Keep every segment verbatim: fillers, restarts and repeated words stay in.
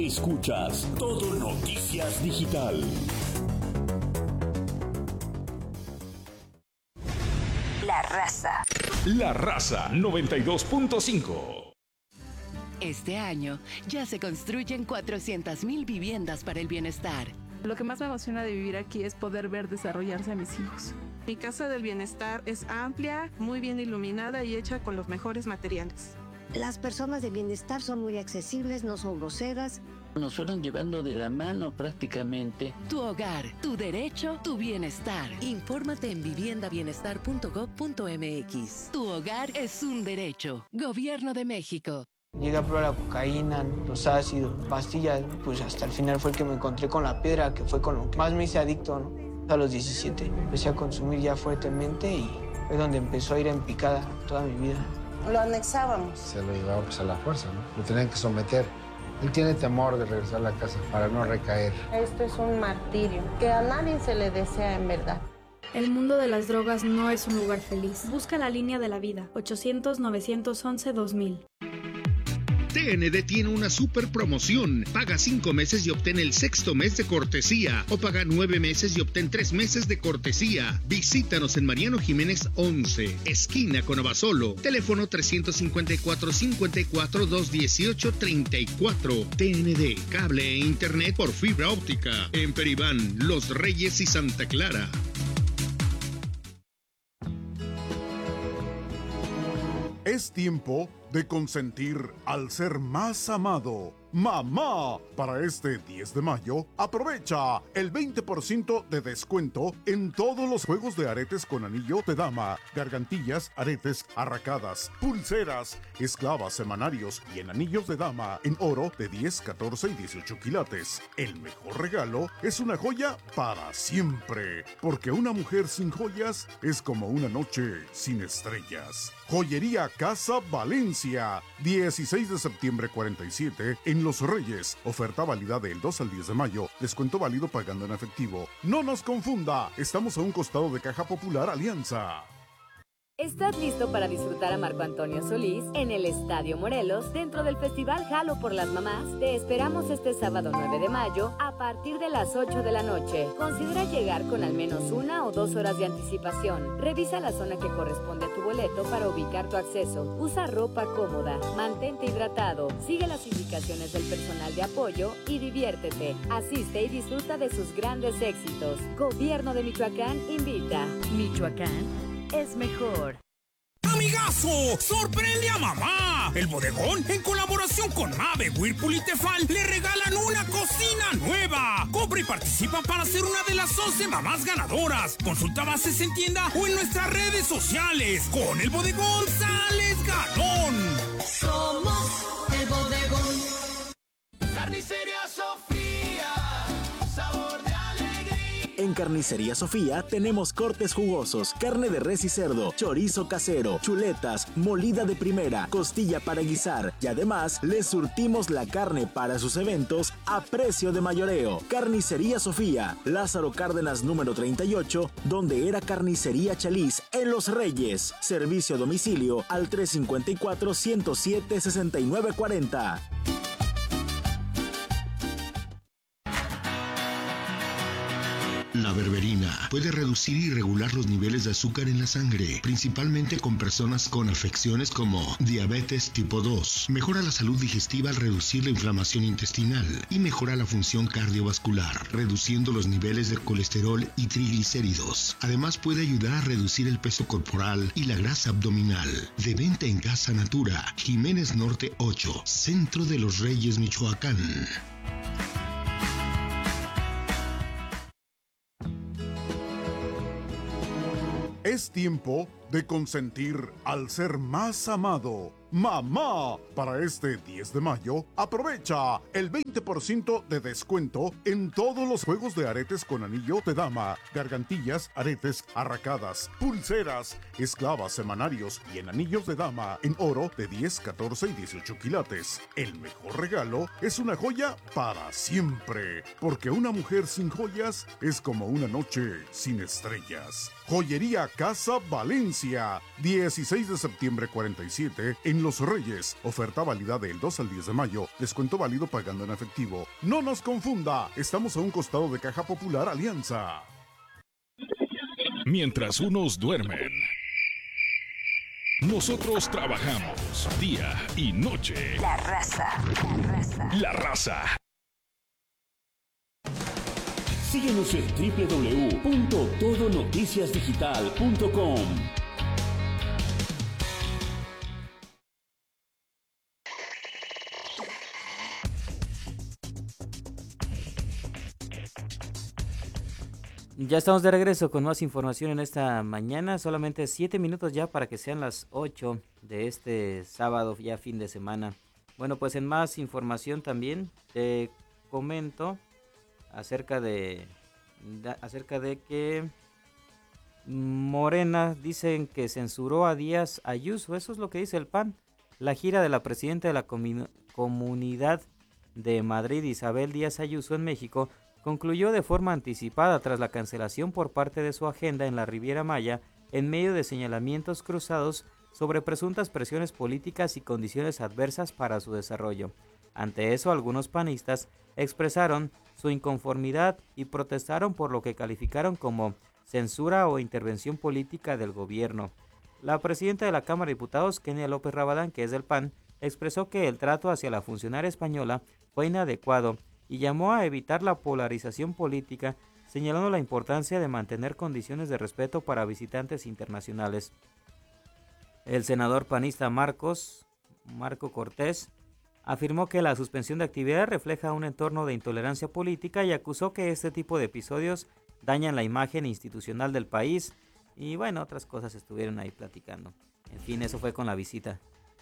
Escuchas Todo Noticias Digital. La Raza. La Raza noventa y dos punto cinco. Este año ya se construyen cuatrocientas mil viviendas para el bienestar. Lo que más me emociona de vivir aquí es poder ver desarrollarse a mis hijos. Mi casa del bienestar es amplia, muy bien iluminada y hecha con los mejores materiales. Las personas de bienestar son muy accesibles, no son groseras. Nos fueron llevando de la mano prácticamente. Tu hogar, tu derecho, tu bienestar. Infórmate en vivienda bienestar punto gob punto eme equis. Tu hogar es un derecho. Gobierno de México. Llegué a probar la cocaína, los ácidos, pastillas, pues hasta el final fue el que me encontré con la piedra, que fue con lo que más me hice adicto, ¿no? A los diecisiete empecé a consumir ya fuertemente y es donde empezó a ir en picada toda mi vida. Lo anexábamos. Se lo llevaba pues a la fuerza, ¿no? Lo tenían que someter. Él tiene temor de regresar a la casa para no recaer. Esto es un martirio que a nadie se le desea en verdad. El mundo de las drogas no es un lugar feliz. Busca la línea de la vida. ochocientos, novecientos once, dos mil. T N D tiene una super promoción. Paga cinco meses y obtén el sexto mes de cortesía. O paga nueve meses y obtén tres meses de cortesía. Visítanos en Mariano Jiménez once, esquina con Abasolo. Teléfono trescientos cincuenta y cuatro, cincuenta y cuatro, doscientos dieciocho, treinta y cuatro. T N D, cable e internet por fibra óptica. En Peribán, Los Reyes y Santa Clara. Es tiempo de consentir al ser más amado. Mamá, para este diez de mayo, aprovecha el veinte por ciento de descuento en todos los juegos de aretes con anillo de dama, gargantillas, aretes, arracadas, pulseras, esclavas, semanarios y en anillos de dama en oro de diez, catorce y dieciocho quilates. El mejor regalo es una joya para siempre, porque una mujer sin joyas es como una noche sin estrellas. Joyería Casa Valencia, dieciséis de septiembre cuarenta y siete en Los Reyes. Oferta válida del dos al diez de mayo. Descuento válido pagando en efectivo. No nos confunda, estamos a un costado de Caja Popular Alianza. ¿Estás listo para disfrutar a Marco Antonio Solís en el Estadio Morelos dentro del Festival Jalo por las Mamás? Te esperamos este sábado nueve de mayo a partir de las ocho de la noche. Considera llegar con al menos una o dos horas de anticipación. Revisa la zona que corresponde a tu boleto para ubicar tu acceso. Usa ropa cómoda, mantente hidratado, sigue las indicaciones del personal de apoyo y diviértete. Asiste y disfruta de sus grandes éxitos. Gobierno de Michoacán invita. Michoacán es mejor. ¡Amigazo! ¡Sorprende a mamá! El bodegón, en colaboración con Mave, Whirlpool y Tefal, le regalan una cocina nueva. Compra y participa para ser una de las once mamás ganadoras. Consulta bases en tienda o en nuestras redes sociales. Con el bodegón sales ganón. Somos el bodegón. Carnicería Sofía, sabor de alegría. En Carnicería Sofía tenemos cortes jugosos, carne de res y cerdo, chorizo casero, chuletas, molida de primera, costilla para guisar y además les surtimos la carne para sus eventos a precio de mayoreo. Carnicería Sofía, Lázaro Cárdenas número treinta y ocho, donde era Carnicería Chaliz en Los Reyes. Servicio a domicilio al tres cinco cuatro, ciento siete, sesenta y nueve cuarenta. La berberina puede reducir y regular los niveles de azúcar en la sangre, principalmente con personas con afecciones como diabetes tipo dos. Mejora la salud digestiva al reducir la inflamación intestinal y mejora la función cardiovascular, reduciendo los niveles de colesterol y triglicéridos. Además puede ayudar a reducir el peso corporal y la grasa abdominal. De venta en Casa Natura, Jiménez Norte ocho, Centro de Los Reyes, Michoacán. Es tiempo de consentir al ser más amado. Mamá, para este diez de mayo, aprovecha el veinte por ciento de descuento en todos los juegos de aretes con anillo de dama, gargantillas, aretes, arracadas, pulseras, esclavas, semanarios y en anillos de dama en oro de diez, catorce y dieciocho quilates. El mejor regalo es una joya para siempre, porque una mujer sin joyas es como una noche sin estrellas. Joyería Casa Valencia. Farmacia. dieciséis de septiembre cuarenta y siete en Los Reyes. Oferta válida del dos al diez de mayo. Descuento válido pagando en efectivo. No nos confunda, estamos a un costado de Caja Popular Alianza. Mientras unos duermen, nosotros trabajamos día y noche. La raza. La raza. La raza. Síguenos en doble u doble u doble u punto todo noticias digital punto com. Ya estamos de regreso con más información en esta mañana, solamente siete minutos ya para que sean las ocho de este sábado, ya fin de semana. Bueno, pues en más información también te comento acerca de, de acerca de que Morena dicen que censuró a Díaz Ayuso, eso es lo que dice el P A N. La gira de la presidenta de la Comun- Comunidad de Madrid, Isabel Díaz Ayuso, en México, concluyó de forma anticipada tras la cancelación por parte de su agenda en la Riviera Maya en medio de señalamientos cruzados sobre presuntas presiones políticas y condiciones adversas para su desarrollo. Ante eso, algunos panistas expresaron su inconformidad y protestaron por lo que calificaron como censura o intervención política del gobierno. La presidenta de la Cámara de Diputados, Kenia López Rabadán, que es del P A N, expresó que el trato hacia la funcionaria española fue inadecuado y llamó a evitar la polarización política, señalando la importancia de mantener condiciones de respeto para visitantes internacionales. El senador panista Marcos, Marco Cortés, afirmó que la suspensión de actividades refleja un entorno de intolerancia política y acusó que este tipo de episodios dañan la imagen institucional del país y bueno, otras cosas estuvieron ahí platicando. En fin, eso fue con la visita.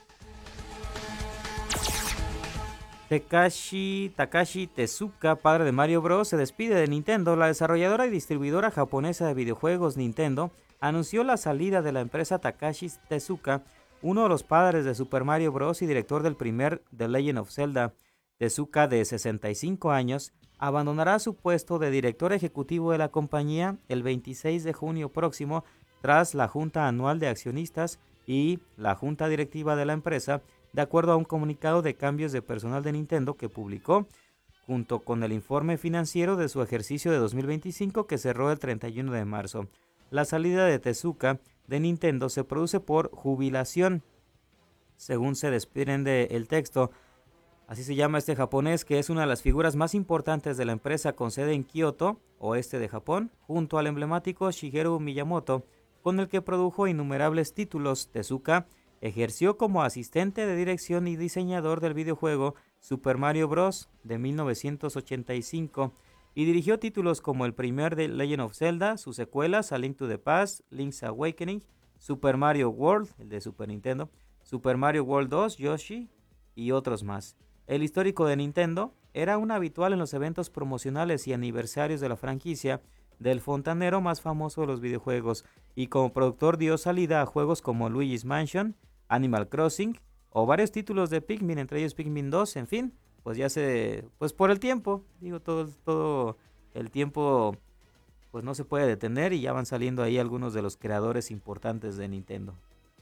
Takashi, Takashi Tezuka, padre de Mario Bros, se despide de Nintendo. La desarrolladora y distribuidora japonesa de videojuegos Nintendo anunció la salida de la empresa. Takashi Tezuka, uno de los padres de Super Mario Bros. Y director del primer The Legend of Zelda. Tezuka, de sesenta y cinco años, abandonará su puesto de director ejecutivo de la compañía el veintiséis de junio próximo tras la Junta Anual de Accionistas y la Junta Directiva de la empresa, de acuerdo a un comunicado de cambios de personal de Nintendo que publicó, junto con el informe financiero de su ejercicio de dos mil veinticinco que cerró el treinta y uno de marzo. La salida de Tezuka de Nintendo se produce por jubilación, según se desprende el texto. Así se llama este japonés, que es una de las figuras más importantes de la empresa con sede en Kioto, oeste de Japón, junto al emblemático Shigeru Miyamoto, con el que produjo innumerables títulos. Tezuka ejerció como asistente de dirección y diseñador del videojuego Super Mario Bros. De mil novecientos ochenta y cinco y dirigió títulos como el primer de Legend of Zelda, sus secuelas A Link to the Past, Link's Awakening, Super Mario World, el de Super Nintendo, Super Mario World dos, Yoshi y otros más. El histórico de Nintendo era un habitual en los eventos promocionales y aniversarios de la franquicia del fontanero más famoso de los videojuegos, y como productor dio salida a juegos como Luigi's Mansion, Animal Crossing o varios títulos de Pikmin, entre ellos Pikmin dos, en fin, pues ya se, pues por el tiempo, digo, todo, todo el tiempo pues no se puede detener y ya van saliendo ahí algunos de los creadores importantes de Nintendo.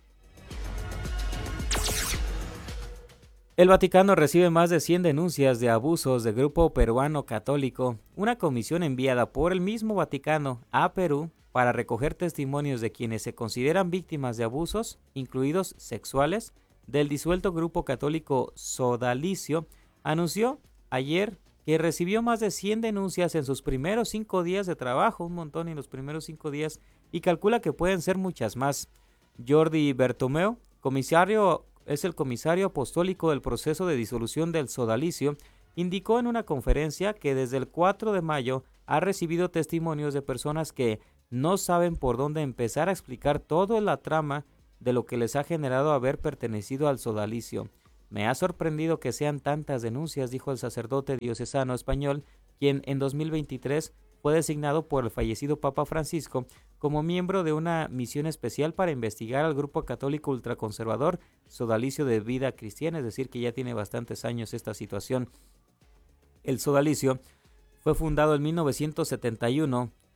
El Vaticano recibe más de cien denuncias de abusos de grupo peruano católico. Una comisión enviada por el mismo Vaticano a Perú para recoger testimonios de quienes se consideran víctimas de abusos, incluidos sexuales, del disuelto grupo católico Sodalicio, anunció ayer que recibió más de cien denuncias en sus primeros cinco días de trabajo, un montón en los primeros cinco días, y calcula que pueden ser muchas más. Jordi Bertomeu, comisario, es el comisario apostólico del proceso de disolución del Sodalicio, indicó en una conferencia que desde el cuatro de mayo ha recibido testimonios de personas que no saben por dónde empezar a explicar toda la trama de lo que les ha generado haber pertenecido al Sodalicio. Me ha sorprendido que sean tantas denuncias, dijo el sacerdote diocesano español, quien en dos mil veintitrés fue designado por el fallecido Papa Francisco como miembro de una misión especial para investigar al grupo católico ultraconservador Sodalicio de Vida Cristiana, es decir, que ya tiene bastantes años esta situación. El Sodalicio fue fundado en mil novecientos setenta y uno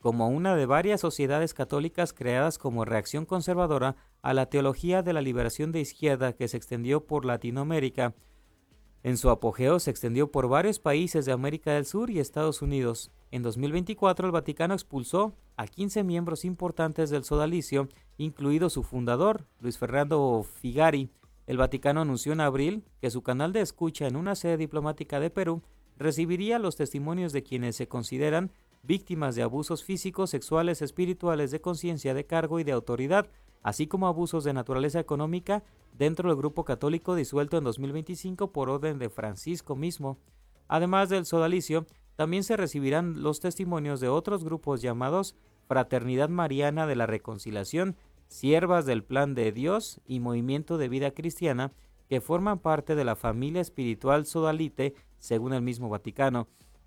como una de varias sociedades católicas creadas como reacción conservadora a la teología de la liberación de izquierda que se extendió por Latinoamérica. En su apogeo se extendió por varios países de América del Sur y Estados Unidos. En dos mil veinticuatro el Vaticano expulsó a quince miembros importantes del sodalicio, incluido su fundador, Luis Fernando Figari. El Vaticano anunció en abril que su canal de escucha en una sede diplomática de Perú recibiría los testimonios de quienes se consideran víctimas de abusos físicos, sexuales, espirituales, de conciencia, de cargo y de autoridad, así como abusos de naturaleza económica dentro del grupo católico disuelto en dos mil veinticinco por orden de Francisco mismo. Además del sodalicio, también se recibirán los testimonios de otros grupos llamados Fraternidad Mariana de la Reconciliación, Siervas del Plan de Dios y Movimiento de Vida Cristiana, que forman parte de la familia espiritual sodalite, según el mismo Vaticano.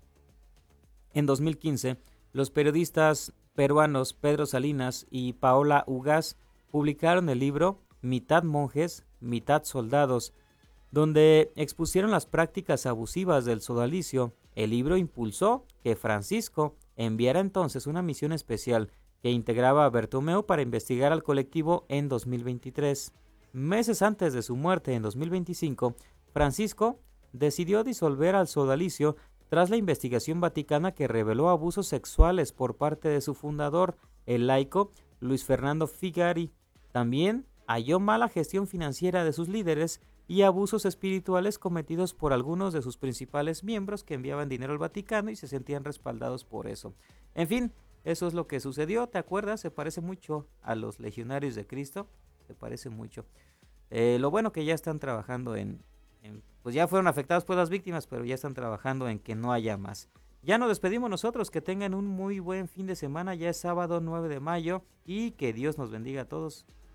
En dos mil quince, los periodistas peruanos Pedro Salinas y Paola Ugaz publicaron el libro Mitad monjes, mitad soldados, donde expusieron las prácticas abusivas del sodalicio. El libro impulsó que Francisco enviara entonces una misión especial que integraba a Bertomeu para investigar al colectivo en dos mil veintitrés. Meses antes de su muerte en dos mil veinticinco, Francisco decidió disolver al sodalicio tras la investigación vaticana que reveló abusos sexuales por parte de su fundador, el laico Luis Fernando Figari. También halló mala gestión financiera de sus líderes y abusos espirituales cometidos por algunos de sus principales miembros que enviaban dinero al Vaticano y se sentían respaldados por eso. En fin, eso es lo que sucedió, ¿te acuerdas? Se parece mucho a los legionarios de Cristo, se parece mucho. Eh, lo bueno que ya están trabajando en, en, pues ya fueron afectadas pues las víctimas, pero ya están trabajando en que no haya más. Ya nos despedimos nosotros, que tengan un muy buen fin de semana, ya es sábado nueve de mayo y que Dios nos bendiga a todos.